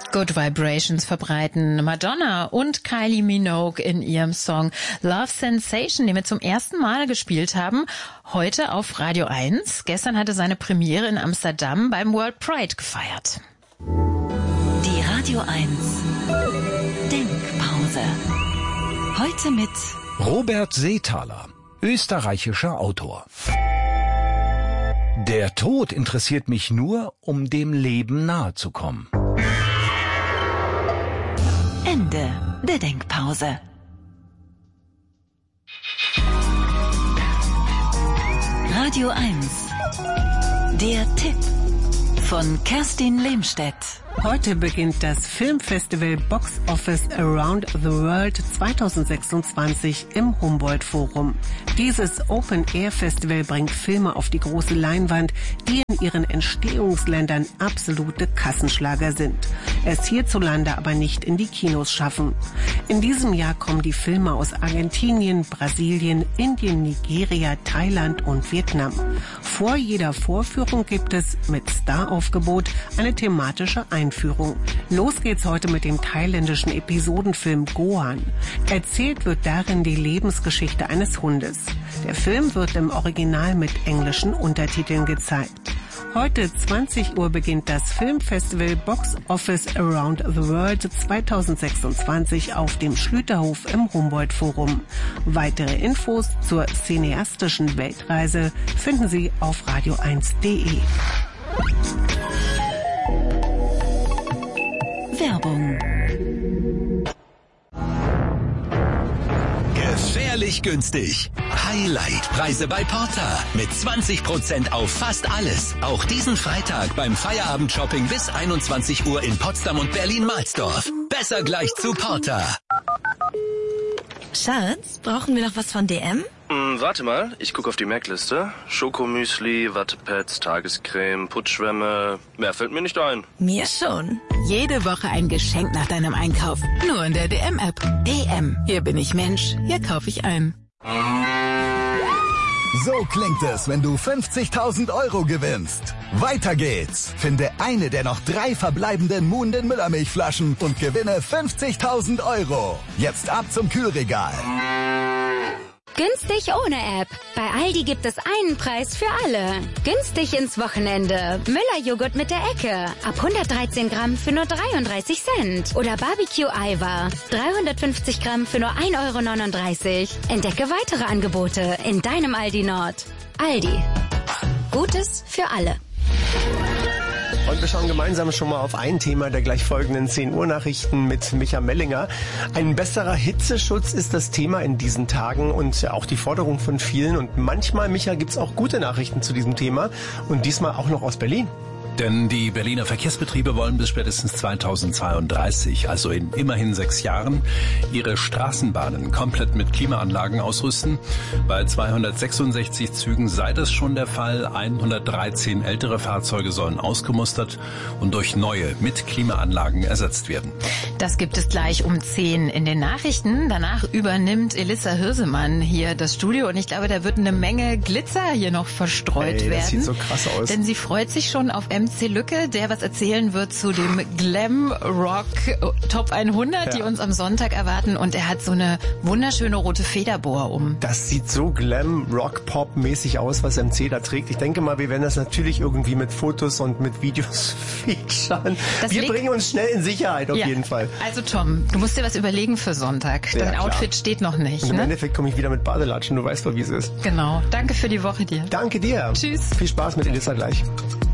Good Vibrations verbreiten Madonna und Kylie Minogue in ihrem Song Love Sensation, den wir zum ersten Mal gespielt haben, heute auf Radio 1. Gestern hatte seine Premiere in Amsterdam beim World Pride gefeiert. Die Radio 1 Denkpause. Heute mit Robert Seethaler, österreichischer Autor. Der Tod interessiert mich nur, um dem Leben nahe zu kommen. Ende der Denkpause. Radio 1. Der Tipp von Kerstin Lehmstedt. Heute beginnt das Filmfestival Box Office Around the World 2026 im Humboldt-Forum. Dieses Open-Air-Festival bringt Filme auf die große Leinwand, die in ihren Entstehungsländern absolute Kassenschlager sind, es hierzulande aber nicht in die Kinos schaffen. In diesem Jahr kommen die Filme aus Argentinien, Brasilien, Indien, Nigeria, Thailand und Vietnam. Vor jeder Vorführung gibt es mit Staraufgebot eine thematische Einführung. Los geht's heute mit dem thailändischen Episodenfilm Goan. Erzählt wird darin die Lebensgeschichte eines Hundes. Der Film wird im Original mit englischen Untertiteln gezeigt. Heute 20 Uhr beginnt das Filmfestival Box Office Around the World 2026 auf dem Schlüterhof im Humboldt-Forum. Weitere Infos zur cineastischen Weltreise finden Sie auf radio1.de. Werbung. Gefährlich günstig. Highlight-Preise bei Porter. Mit 20% auf fast alles. Auch diesen Freitag beim Feierabend-Shopping bis 21 Uhr in Potsdam und Berlin-Mahlsdorf. Besser gleich zu Porter. Schatz, brauchen wir noch was von DM? Warte mal, ich gucke auf die Merkliste. Schokomüsli, Wattepads, Tagescreme, Putzschwämme. Mehr fällt mir nicht ein. Mir schon. Jede Woche ein Geschenk nach deinem Einkauf. Nur in der DM-App. DM. Hier bin ich Mensch. Hier kaufe ich ein. So klingt es, wenn du 50.000 Euro gewinnst. Weiter geht's. Finde eine der noch 3 verbleibenden Moon den Müllermilchflaschen und gewinne 50.000 Euro. Jetzt ab zum Kühlregal. Günstig ohne App. Bei Aldi gibt es einen Preis für alle. Günstig ins Wochenende. Müller-Joghurt mit der Ecke. Ab 113 Gramm für nur 33 Cent. Oder Barbecue-Eiweiß. 350 Gramm für nur 1,39 €. Entdecke weitere Angebote in deinem Aldi Nord. Aldi. Gutes für alle. Und wir schauen gemeinsam schon mal auf ein Thema der gleich folgenden 10 Uhr Nachrichten mit Micha Mellinger. Ein besserer Hitzeschutz ist das Thema in diesen Tagen und auch die Forderung von vielen. Und manchmal, Micha, gibt's auch gute Nachrichten zu diesem Thema und diesmal auch noch aus Berlin. Denn die Berliner Verkehrsbetriebe wollen bis spätestens 2032, also in immerhin 6 Jahren, ihre Straßenbahnen komplett mit Klimaanlagen ausrüsten. Bei 266 Zügen sei das schon der Fall. 113 ältere Fahrzeuge sollen ausgemustert und durch neue mit Klimaanlagen ersetzt werden. Das gibt es gleich um 10 in den Nachrichten. Danach übernimmt Elissa Hirsemann hier das Studio und ich glaube, da wird eine Menge Glitzer hier noch verstreut werden. Das sieht so krass aus. Denn sie freut sich schon auf MC Lücke, der was erzählen wird zu dem Glam Rock Top 100, die uns am Sonntag erwarten. Und er hat so eine wunderschöne rote Federboa um. Das sieht so Glam Rock Pop mäßig aus, was MC da trägt. Ich denke mal, wir werden das natürlich irgendwie mit Fotos und mit Videos featuren. Wir bringen uns schnell in Sicherheit auf jeden Fall. Also Tom, du musst dir was überlegen für Sonntag. Dein Outfit steht noch nicht. Und im Endeffekt komme ich wieder mit Badelatschen. Du weißt doch, wie es ist. Genau. Danke für die Woche dir. Danke dir. Tschüss. Viel Spaß mit Elissa gleich.